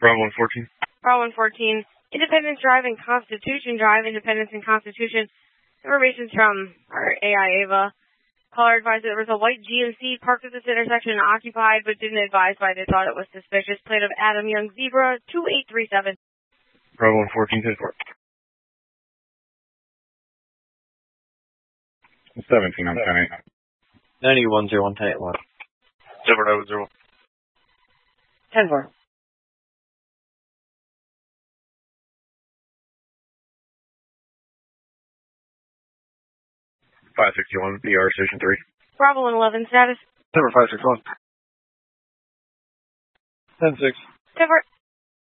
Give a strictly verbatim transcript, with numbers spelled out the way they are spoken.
Bravo one fourteen. Bravo one fourteen. Independence Drive and Constitution Drive, Independence and Constitution. Information's from our A I Ava. Caller advised that there was a white G M C parked at this intersection and occupied, but didn't advise why they thought it was suspicious. Plate of Adam Young Zebra, two eight three seven. Bravo one fourteen, ten four. seventeen on ten eight. ninety-one zero one, ten eight one. Zero zero zero. ten four. five sixty-one, B R Station three. Bravo one eleven, status. Number five six one. ten six. ten four.